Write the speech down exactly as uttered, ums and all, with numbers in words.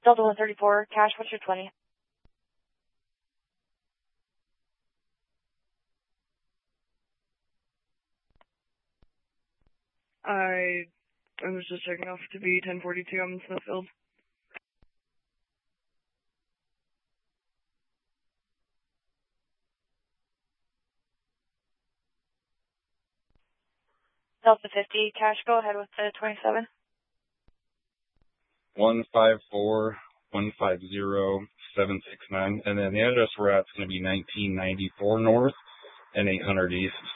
Delta one thirty-four, Cash, what's your twenty? I, I was just checking off to be ten forty-two. I'm in Smithfield. Delta fifty, Cash, go ahead with the twenty-seven. one five four, one five zero, seven six nine. And then the address we're at is going to be nineteen ninety-four North and eight hundred East.